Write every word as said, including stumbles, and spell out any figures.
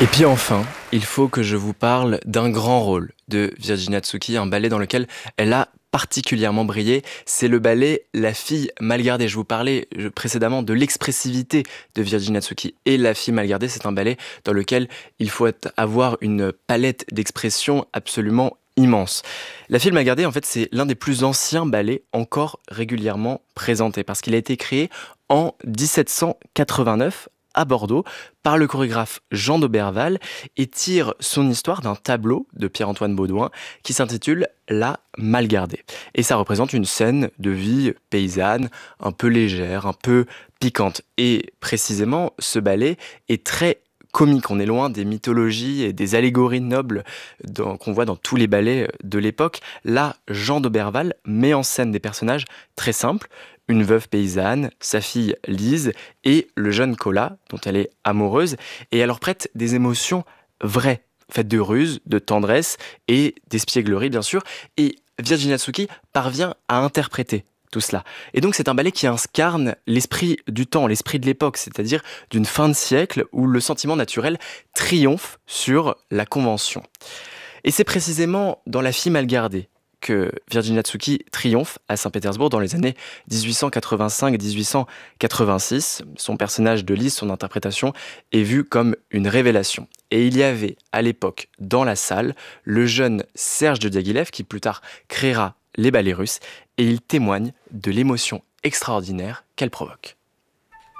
Et puis enfin, il faut que je vous parle d'un grand rôle de Virginia Tsuki, un ballet dans lequel elle a particulièrement brillé. C'est le ballet La fille mal gardée. Je vous parlais euh, précédemment de l'expressivité de Virginia Tsuki. Et La fille mal gardée, c'est un ballet dans lequel il faut être- avoir une palette d'expression absolument immense. La fille mal gardée, en fait, c'est l'un des plus anciens ballets encore régulièrement présentés parce qu'il a été créé en dix-sept cent quatre-vingt-neuf à Bordeaux par le chorégraphe Jean d'Auberval et tire son histoire d'un tableau de Pierre-Antoine Baudouin qui s'intitule La Malgardée. Et ça représente une scène de vie paysanne, un peu légère, un peu piquante. Et précisément, ce ballet est très comique. On est loin des mythologies et des allégories nobles dans- qu'on voit dans tous les ballets de l'époque. Là, Jean d'Auberval met en scène des personnages très simples, une veuve paysanne, sa fille Lise et le jeune Colas, dont elle est amoureuse, et elle leur prête des émotions vraies, faites de ruse, de tendresse et d'espièglerie, bien sûr, et Virginia Tsuki parvient à interpréter tout cela. Et donc c'est un ballet qui incarne l'esprit du temps, l'esprit de l'époque, c'est-à-dire d'une fin de siècle où le sentiment naturel triomphe sur la convention. Et c'est précisément dans La fille mal gardée que Virginia Tsuki triomphe à Saint-Pétersbourg dans les années dix-huit cent quatre-vingt-cinq-dix-huit cent quatre-vingt-six. Son personnage de Lise, son interprétation, est vue comme une révélation. Et il y avait à l'époque dans la salle le jeune Serge de Diaghilev qui plus tard créera les ballets russes et il témoigne de l'émotion extraordinaire qu'elle provoque.